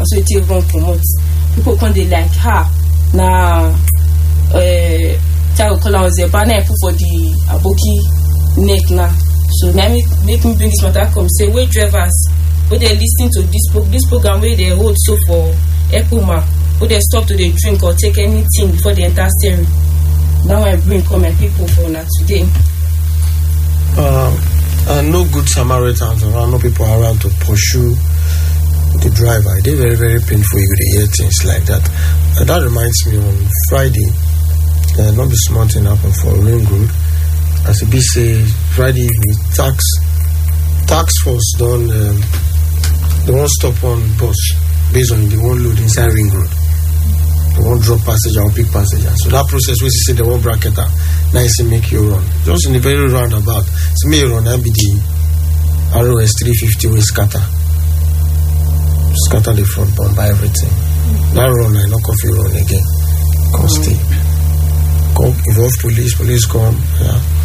so it run promote. People come dey like na child color was a banner put for the aboki neck now. So now make me bring this matter come say way drivers when they listen to this program where they hold so for Ekuma, when they stop to they drink or take anything before they enter steering. Now I bring come my people for now today. No good Samaritans around, no people around to pursue the driver. They're very, very painful if you hear things like that. And that reminds me on Friday, not be smart thing happen for Ring Road. As a say Friday evening, tax force done they won't stop on bus based on they won't load inside Ring Road. They won't drop passenger or pick passenger. So that process where you say they won't bracket her, now you say make you run. Just in the very roundabout. So make you run and be the ROS 350 way scatter the front bumper everything. That run I knock off you run again. Come stay. Come involve police come, yeah.